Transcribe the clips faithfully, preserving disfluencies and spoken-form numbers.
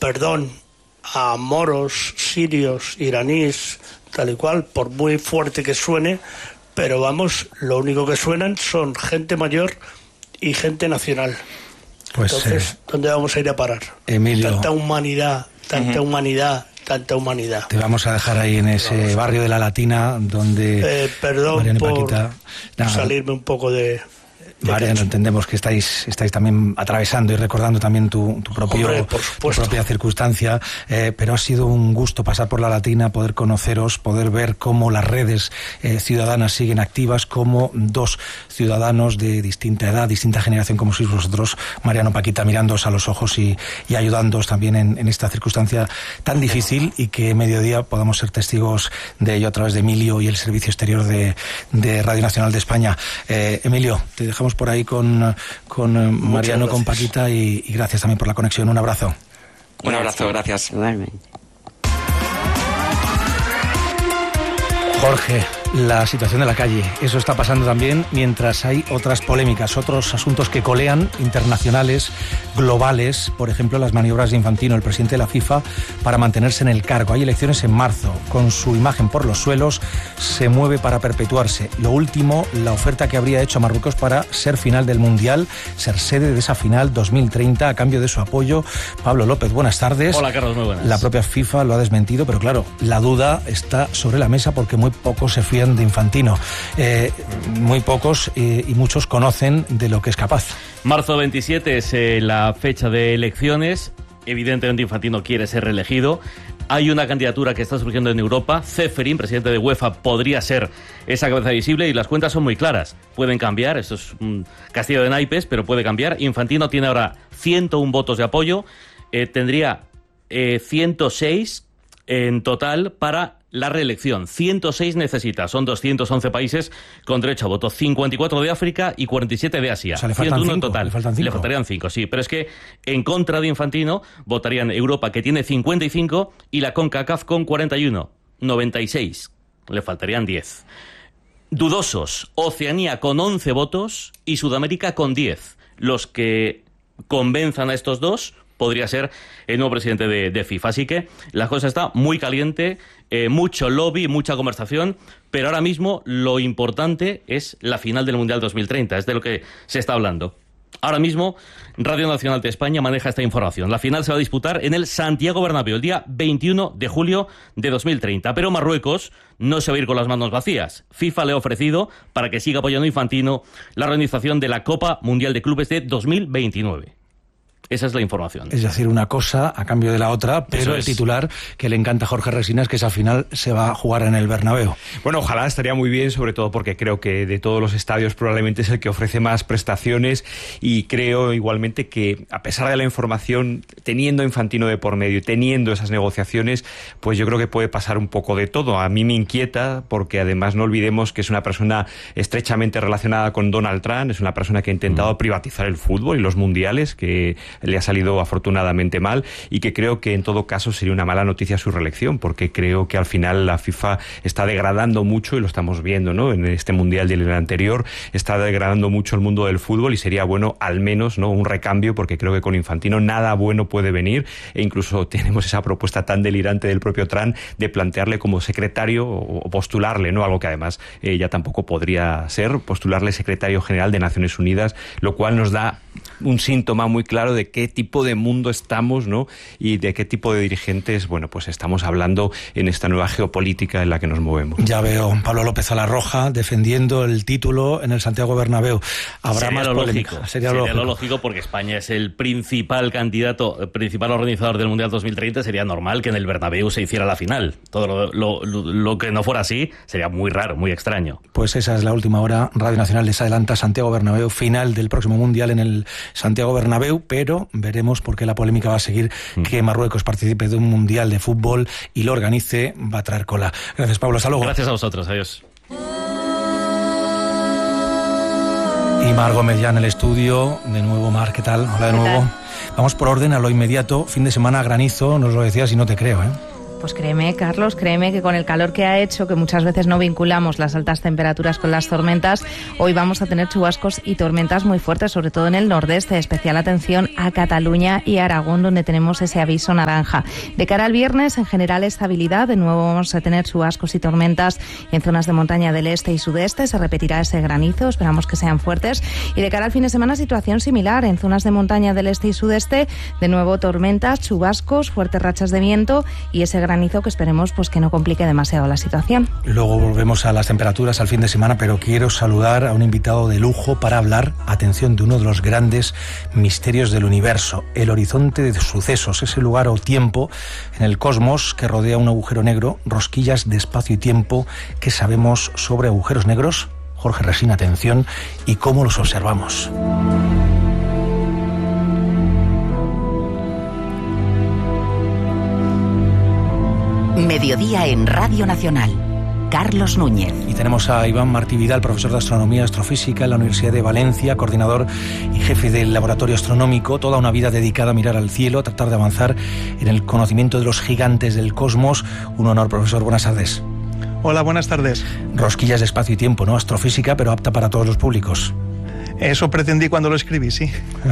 perdón a moros, sirios, iraníes, tal y cual, por muy fuerte que suene, pero vamos, lo único que suenan son gente mayor y gente nacional. Pues, Entonces, eh, ¿dónde vamos a ir a parar? Emilio, tanta humanidad, tanta uh-huh. humanidad, tanta humanidad. Te vamos a dejar ahí en ese barrio de la Latina, donde... Eh, perdón Mariano por Paquita, nada, salirme un poco de... Mariano, entendemos que estáis estáis también atravesando y recordando también tu, tu, propio, Hombre, por tu propia circunstancia, eh, pero ha sido un gusto pasar por la Latina, poder conoceros, poder ver cómo las redes eh, ciudadanas siguen activas, cómo dos ciudadanos de distinta edad, distinta generación como sois vosotros, Mariano Paquita, mirándoos a los ojos y, y ayudándoos también en, en esta circunstancia tan difícil, y que mediodía podamos ser testigos de ello a través de Emilio y el Servicio Exterior de, de Radio Nacional de España. Eh, Emilio, te dejamos por ahí con, con Mariano, con Paquita, y, y gracias también por la conexión. Un abrazo. Un abrazo, gracias. Jorge, la situación de la calle, eso está pasando también mientras hay otras polémicas, otros asuntos que colean, internacionales, globales, por ejemplo las maniobras de Infantino, el presidente de la FIFA, para mantenerse en el cargo. Hay elecciones en marzo, con su imagen por los suelos, se mueve para perpetuarse. Lo último, la oferta que habría hecho a Marruecos para ser final del Mundial, ser sede de esa final dos mil treinta, a cambio de su apoyo. Pablo López, buenas tardes. Hola, Carlos, muy buenas. La propia FIFA lo ha desmentido, pero claro, la duda está sobre la mesa porque muy pocos se fían de Infantino. Eh, muy pocos eh, y muchos conocen de lo que es capaz. Marzo veintisiete es eh, la fecha de elecciones. Evidentemente Infantino quiere ser reelegido. Hay una candidatura que está surgiendo en Europa. Ceferin, presidente de UEFA, podría ser esa cabeza visible, y las cuentas son muy claras. Pueden cambiar, esto es un castillo de naipes, pero puede cambiar. Infantino tiene ahora ciento uno votos de apoyo. Eh, tendría eh, ciento seis en total para la reelección. ciento seis necesita, son doscientos once países con derecho a voto, cincuenta y cuatro de África y cuarenta y siete de Asia. O sea, le faltan ciento uno cinco, en total. le faltan cinco. Le faltarían cinco, sí, pero es que en contra de Infantino votarían Europa, que tiene cincuenta y cinco, y la CONCACAF con cuarenta y uno, noventa y seis. Le faltarían diez. Dudosos, Oceanía con once votos y Sudamérica con diez. Los que convenzan a estos dos podría ser el nuevo presidente de, de FIFA. Así que la cosa está muy caliente, eh, mucho lobby, mucha conversación, pero ahora mismo lo importante es la final del Mundial dos mil treinta, es de lo que se está hablando. Ahora mismo, Radio Nacional de España maneja esta información. La final se va a disputar en el Santiago Bernabéu el día veintiuno de julio de dos mil treinta, pero Marruecos no se va a ir con las manos vacías. FIFA le ha ofrecido, para que siga apoyando a Infantino, la organización de la Copa Mundial de Clubes de dos mil veintinueve. Esa es la información. Es decir, una cosa a cambio de la otra, pero el titular que le encanta a Jorge Resina es que esa final se va a jugar en el Bernabéu. Bueno, ojalá, estaría muy bien, sobre todo porque creo que de todos los estadios probablemente es el que ofrece más prestaciones, y creo igualmente que, a pesar de la información, teniendo a Infantino de por medio y teniendo esas negociaciones, pues yo creo que puede pasar un poco de todo. A mí me inquieta porque además no olvidemos que es una persona estrechamente relacionada con Donald Trump, es una persona que ha intentado mm. privatizar el fútbol y los mundiales, que le ha salido afortunadamente mal, y que creo que en todo caso sería una mala noticia su reelección, porque creo que al final la FIFA está degradando mucho, y lo estamos viendo, ¿no?, en este mundial y en el anterior, está degradando mucho el mundo del fútbol, y sería bueno al menos, ¿no?, un recambio, porque creo que con Infantino nada bueno puede venir, e incluso tenemos esa propuesta tan delirante del propio Trump de plantearle como secretario, o postularle, ¿no?, algo que además eh, ya tampoco podría ser, postularle secretario general de Naciones Unidas, lo cual nos da un síntoma muy claro de qué tipo de mundo estamos, ¿no?, y de qué tipo de dirigentes, bueno, pues estamos hablando en esta nueva geopolítica en la que nos movemos. Ya veo Pablo López a la Roja defendiendo el título en el Santiago Bernabéu. Habrá sería más lo polémica. lógico. Sería, sería lo lógico. lo lógico, porque España es el principal candidato, el principal organizador del Mundial dos mil treinta. Sería normal que en el Bernabéu se hiciera la final. Todo lo, lo, lo, lo que no fuera así sería muy raro, muy extraño. Pues esa es la última hora. Radio Nacional les adelanta Santiago Bernabéu, final del próximo Mundial en el Santiago Bernabéu, pero veremos, porque la polémica va a seguir, mm. que Marruecos participe de un Mundial de fútbol y lo organice, va a traer cola. Gracias, Pablo, hasta luego. Gracias a vosotros, adiós. Y Mar Gómez ya en el estudio, de nuevo. Mar, ¿qué tal? Hola de nuevo. Vamos por orden a lo inmediato. Fin de semana granizo, nos lo decías y no te creo, ¿eh? Pues créeme, Carlos, créeme que con el calor que ha hecho, que muchas veces no vinculamos las altas temperaturas con las tormentas, hoy vamos a tener chubascos y tormentas muy fuertes, sobre todo en el nordeste. Especial atención a Cataluña y Aragón, donde tenemos ese aviso naranja. De cara al viernes, en general, estabilidad. De nuevo vamos a tener chubascos y tormentas en zonas de montaña del este y sudeste. Se repetirá ese granizo, esperamos que sean fuertes. Y de cara al fin de semana, situación similar. En zonas de montaña del este y sudeste, de nuevo tormentas, chubascos, fuertes rachas de viento y ese granizo que esperemos pues que no complique demasiado la situación. Luego volvemos a las temperaturas al fin de semana, pero quiero saludar a un invitado de lujo para hablar, atención, de uno de los grandes misterios del universo, el horizonte de sucesos, ese lugar o tiempo en el cosmos que rodea un agujero negro, rosquillas de espacio y tiempo. ¿Qué sabemos sobre agujeros negros? Jorge Resina, atención, y cómo los observamos. Mediodía en Radio Nacional. Carlos Núñez. Y tenemos a Iván Martí Vidal, profesor de Astronomía y Astrofísica en la Universidad de Valencia, coordinador y jefe del Laboratorio Astronómico, toda una vida dedicada a mirar al cielo, a tratar de avanzar en el conocimiento de los gigantes del cosmos. Un honor, profesor. Buenas tardes. Hola, buenas tardes. Rosquillas de espacio y tiempo, ¿no? Astrofísica, pero apta para todos los públicos. Eso pretendí cuando lo escribí, sí.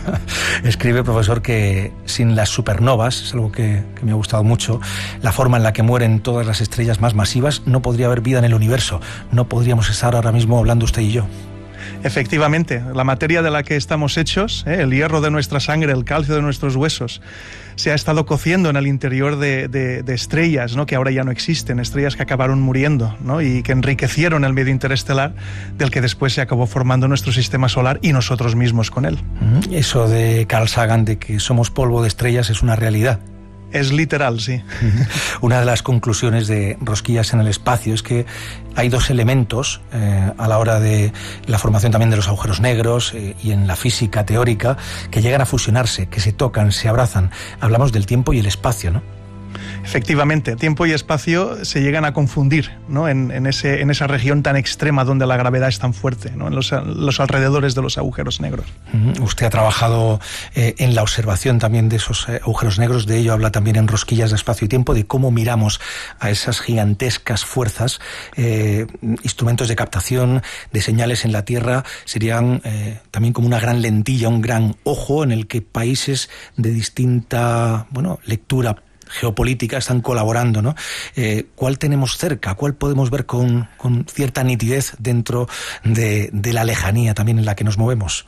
Escribe, profesor, que sin las supernovas, es algo que, que me ha gustado mucho, la forma en la que mueren todas las estrellas más masivas, no podría haber vida en el universo. No podríamos estar ahora mismo hablando usted y yo. Efectivamente, la materia de la que estamos hechos, ¿eh? el hierro de nuestra sangre, el calcio de nuestros huesos, se ha estado cociendo en el interior de, de, de estrellas, ¿no? que ahora ya no existen, estrellas que acabaron muriendo, ¿no? y que enriquecieron el medio interestelar del que después se acabó formando nuestro sistema solar y nosotros mismos con él. Eso de Carl Sagan de que somos polvo de estrellas es una realidad. Es literal, sí. Una de las conclusiones de Rosquillas en el espacio es que hay dos elementos eh, a la hora de la formación también de los agujeros negros eh, y en la física teórica que llegan a fusionarse, que se tocan, se abrazan. Hablamos del tiempo y el espacio, ¿no? Efectivamente, tiempo y espacio se llegan a confundir, ¿no? en, en, ese, en esa región tan extrema donde la gravedad es tan fuerte, ¿no? en los, los alrededores de los agujeros negros. Uh-huh. Usted ha trabajado eh, en la observación también de esos eh, agujeros negros, de ello habla también en Rosquillas de espacio y tiempo, de cómo miramos a esas gigantescas fuerzas, eh, instrumentos de captación de señales en la Tierra, serían eh, también como una gran lentilla, un gran ojo en el que países de distinta, bueno, lectura geopolítica están colaborando, ¿no? Eh, ¿Cuál tenemos cerca? ¿Cuál podemos ver con, con cierta nitidez dentro de, de la lejanía también en la que nos movemos?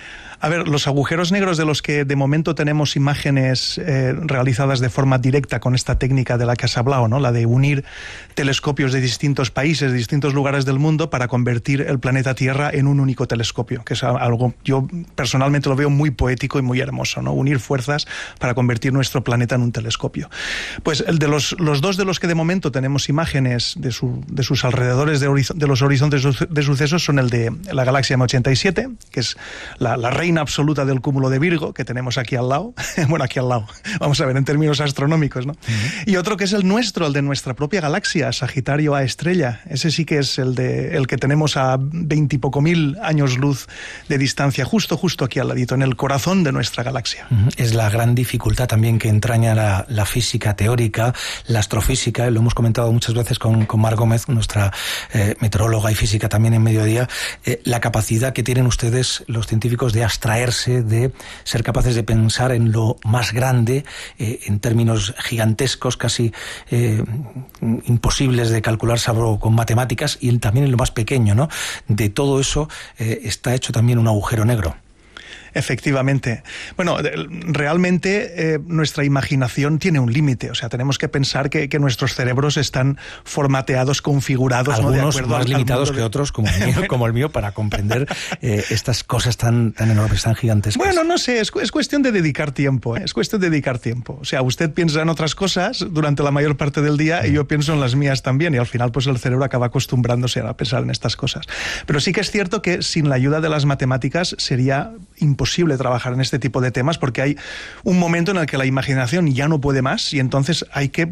A ver, los agujeros negros de los que de momento tenemos imágenes eh, realizadas de forma directa con esta técnica de la que has hablado, ¿no? La de unir telescopios de distintos países, de distintos lugares del mundo para convertir el planeta Tierra en un único telescopio, que es algo, yo personalmente lo veo muy poético y muy hermoso, ¿no? Unir fuerzas para convertir nuestro planeta en un telescopio. Pues el de los, los dos de los que de momento tenemos imágenes de, su, de sus alrededores de, horiz- de los horizontes de sucesos son el de la galaxia M ochenta y siete, que es la, la reina absoluta del cúmulo de Virgo, que tenemos aquí al lado, bueno, aquí al lado, vamos a ver, en términos astronómicos, ¿no? Uh-huh. Y otro que es el nuestro, el de nuestra propia galaxia, Sagitario A Estrella, ese sí que es el, de, el que tenemos a veintipoco mil años luz de distancia, justo, justo aquí al ladito, en el corazón de nuestra galaxia. Uh-huh. Es la gran dificultad también que entraña la, la física teórica, la astrofísica, lo hemos comentado muchas veces con, con Mar Gómez, nuestra eh, meteoróloga y física también en Mediodía, eh, la capacidad que tienen ustedes, los científicos, de abstraerse, de ser capaces de pensar en lo más grande, eh, en términos gigantescos, casi eh, imposibles de calcular salvo con matemáticas, y también en lo más pequeño, ¿no? De todo eso eh, está hecho también un agujero negro. Efectivamente. Bueno, realmente eh, nuestra imaginación tiene un límite. O sea, tenemos que pensar que, que nuestros cerebros están formateados, configurados, algunos, ¿no? De acuerdo más al, limitados al que otros, como el mío, como el mío para comprender eh, estas cosas tan, tan enormes, tan gigantescas. Bueno, no sé, es, es cuestión de dedicar tiempo. ¿eh? Es cuestión de dedicar tiempo. O sea, usted piensa en otras cosas durante la mayor parte del día y yo pienso en las mías también. Y al final, pues el cerebro acaba acostumbrándose a pensar en estas cosas. Pero sí que es cierto que sin la ayuda de las matemáticas sería imposible imposible trabajar en este tipo de temas porque hay un momento en el que la imaginación ya no puede más y entonces hay que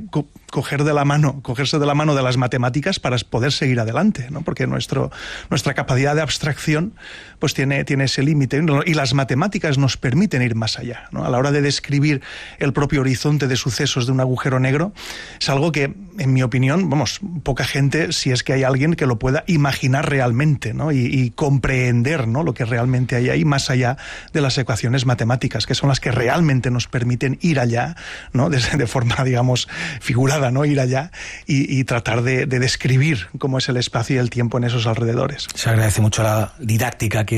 coger de la mano, cogerse de la mano de las matemáticas para poder seguir adelante, ¿no? Porque nuestro, nuestra capacidad de abstracción pues tiene, tiene ese límite, y las matemáticas nos permiten ir más allá, ¿no? A la hora de describir el propio horizonte de sucesos de un agujero negro, es algo que, en mi opinión, vamos, poca gente, si es que hay alguien que lo pueda imaginar realmente, ¿no? Y, y comprehender, ¿no?, lo que realmente hay ahí, más allá de las ecuaciones matemáticas, que son las que realmente nos permiten ir allá, ¿no?, de, de forma, digamos, figurada, ¿no?, ir allá y, y tratar de, de describir cómo es el espacio y el tiempo en esos alrededores. Se agradece mucho la didáctica que